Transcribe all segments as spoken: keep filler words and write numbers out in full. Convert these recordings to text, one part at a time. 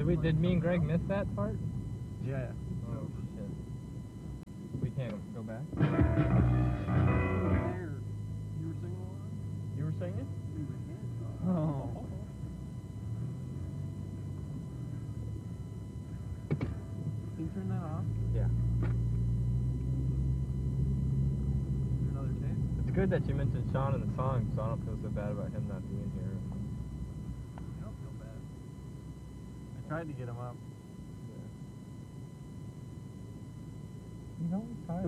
we? Did me and Greg miss that part? Yeah. Oh shit. We can't go back. You were singing along? You were singing? Oh. Can you turn that off? Yeah. Do another tape? It's good that you mentioned Sean in the song, so I don't feel so bad about him not being here. I don't feel bad. I tried to get him up. He's always tired.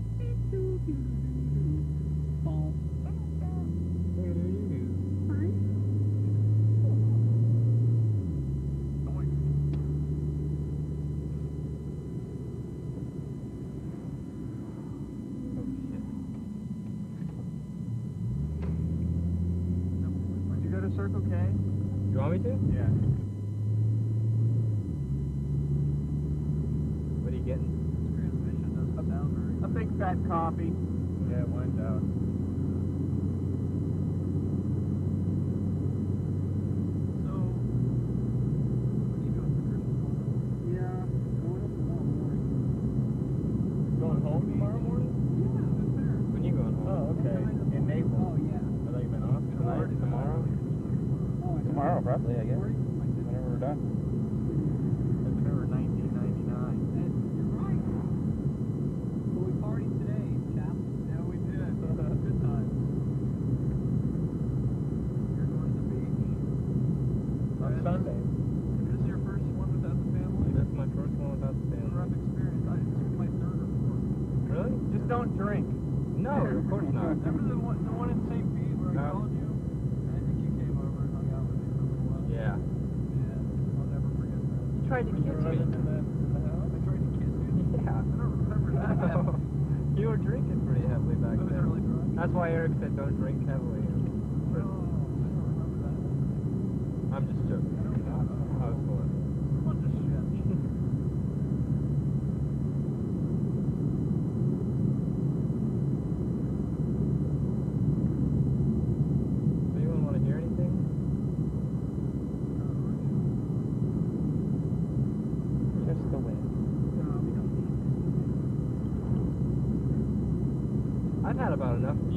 Would you go to Circle K? You want me to? Yeah. What are you getting? Transmission doesn't sound very A big fat coffee. Yeah, it went out. So, what are you doing for Christmas? Yeah, going up tomorrow morning. Going home tomorrow morning? Yeah, just there. When you going home? Oh, okay. In Naples. Oh, yeah. I thought you meant off tonight, tomorrow? Oh, Tomorrow, probably, I guess. Whenever we're done. Since we were nineteen ninety-nine. You're right. Well, we partied today, chap. Yeah, we did. Good times. You're going to the beach. On Sunday. This is your first one without the family? That's my first one without the It's a rough family. experience. I think it's my third or fourth. Really? Just don't drink. No, of course not. Remember the one, the one in Saint Pete where I No. called you? I think you came over and hung out with me for a little while. Yeah. Yeah, I'll never forget that. You tried to When you kiss were me. in the, in the house? I tried to kiss you. Yeah. I don't remember that. You were drinking pretty heavily back I was then. really drunk. That's why Eric said don't drink heavily. Oh, I don't remember that. I'm just joking. I was full of it. Bunch of shit. So you want to hear anything? Just the wind. No, we don't need I've had about enough